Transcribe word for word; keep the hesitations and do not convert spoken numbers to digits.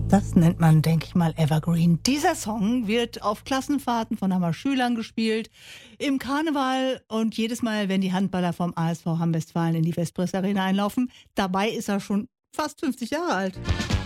Das nennt man, denke ich mal, Evergreen. Dieser Song wird auf Klassenfahrten von Hammer-Schülern gespielt, im Karneval und jedes Mal, wenn die Handballer vom A S V Hamm-Westfalen in die Vespris Arena einlaufen. Dabei ist er schon fast fünfzig Jahre alt.